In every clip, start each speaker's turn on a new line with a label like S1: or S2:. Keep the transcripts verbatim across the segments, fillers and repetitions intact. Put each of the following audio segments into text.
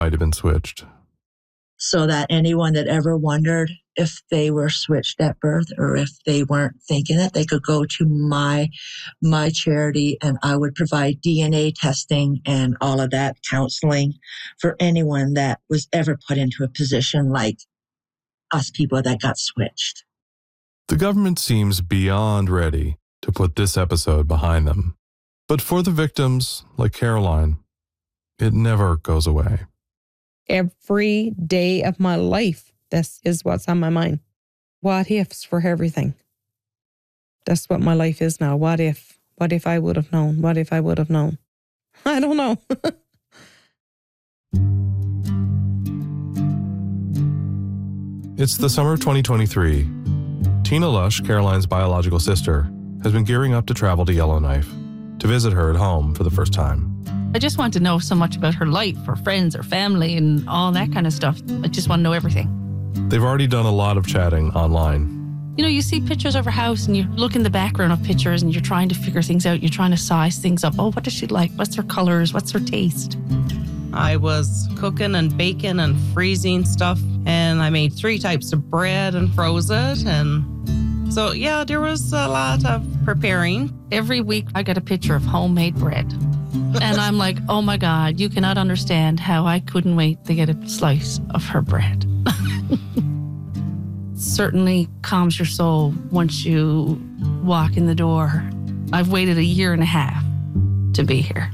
S1: might have been switched.
S2: So that anyone that ever wondered if they were switched at birth or if they weren't thinking it, they could go to my my charity and I would provide D N A testing and all of that counseling for anyone that was ever put into a position like us people that got switched.
S1: The government seems beyond ready to put this episode behind them. But for the victims, like Caroline, it never goes away.
S3: Every day of my life, this is what's on my mind. What ifs for everything. That's what my life is now. What if? What if I would have known? What if I would have known? I don't know.
S1: It's the summer of twenty twenty-three. Tina Lush, Caroline's biological sister, has been gearing up to travel to Yellowknife to visit her at home for the first time.
S4: I just want to know so much about her life, her friends, her family, and all that kind of stuff. I just want to know everything.
S1: They've already done a lot of chatting online.
S4: You know, you see pictures of her house and you look in the background of pictures and you're trying to figure things out. You're trying to size things up. Oh, what does she like? What's her colors? What's her taste?
S5: I was cooking and baking and freezing stuff, and I made three types of bread and froze it. And so, yeah, there was a lot of preparing.
S4: Every week I get a picture of homemade bread. And I'm like, oh my God, you cannot understand how I couldn't wait to get a slice of her bread. Certainly calms your soul once you walk in the door. I've waited a year and a half to be here.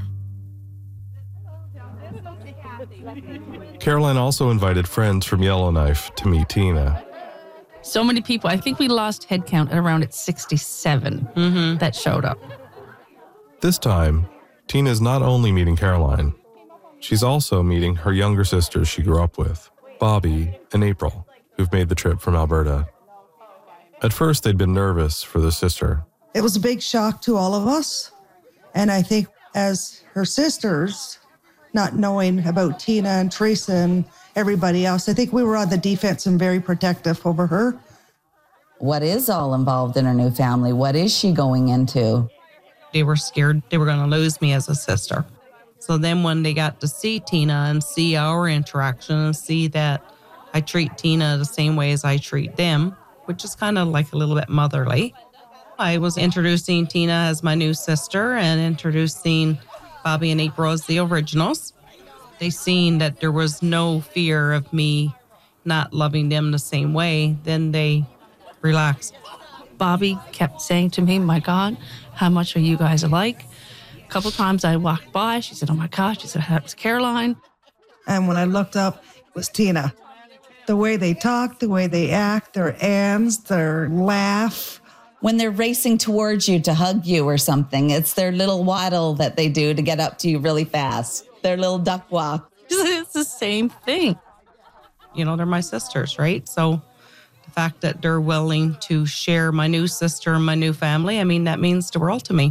S1: Caroline also invited friends from Yellowknife to meet Tina.
S4: So many people. I think we lost head count at around at sixty-seven mm-hmm. that showed up.
S1: This time, Tina is not only meeting Caroline, she's also meeting her younger sisters she grew up with, Bobby and April, who've made the trip from Alberta. At first, they'd been nervous for their sister.
S6: It was a big shock to all of us. And I think as her sisters, not knowing about Tina and Teresa and everybody else, I think we were on the defense and very protective over her.
S7: What is all involved in her new family? What is she going into?
S5: They were scared they were going to lose me as a sister. So then when they got to see Tina and see our interaction and see that I treat Tina the same way as I treat them, which is kind of like a little bit motherly. I was introducing Tina as my new sister and introducing Bobby and April as the originals. They seen that there was no fear of me not loving them the same way, then they relaxed.
S4: Bobby kept saying to me, my God, how much are you guys alike? A couple times I walked by, she said, oh my gosh, she said, that was Caroline.
S6: And when I looked up, it was Tina. The way they talk, the way they act, their ands, their laugh.
S7: When they're racing towards you to hug you or something, it's their little waddle that they do to get up to you really fast. Their little duck walk.
S4: It's the same thing.
S5: You know, they're my sisters, right? So the fact that they're willing to share my new sister and my new family, I mean, that means the world to me.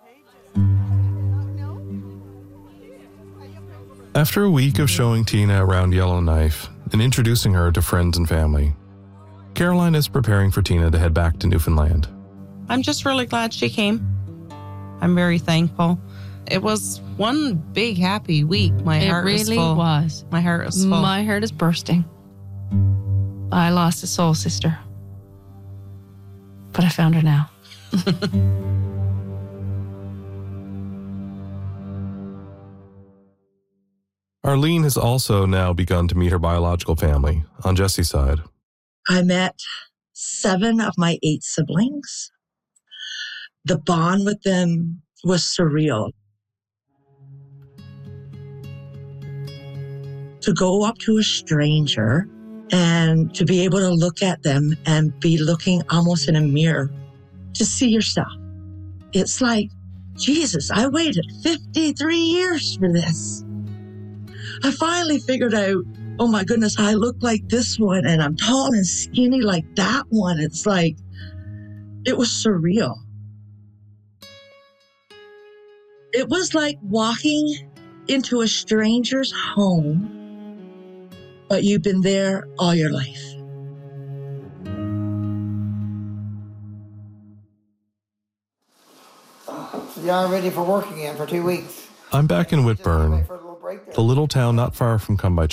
S1: After a week of showing Tina around Yellowknife and introducing her to friends and family, Caroline is preparing for Tina to head back to Newfoundland.
S5: I'm just really glad she came. I'm very thankful. It was one big happy week. My
S4: it
S5: heart
S4: really
S5: was full.
S4: was.
S5: My heart was full.
S4: My heart is bursting. I lost a soul sister, but I found her now.
S1: Arlene has also now begun to meet her biological family on Jesse's side.
S2: I met seven of my eight siblings. The bond with them was surreal. To go up to a stranger and to be able to look at them and be looking almost in a mirror to see yourself. It's like, Jesus, I waited fifty-three years for this. I finally figured out, oh my goodness, I look like this one and I'm tall and skinny like that one. It's like, it was surreal. It was like walking into a stranger's home, but you've been there all your life.
S8: So y'all ready for work again for two weeks?
S1: I'm back in Whitburn, the little town not far from Come By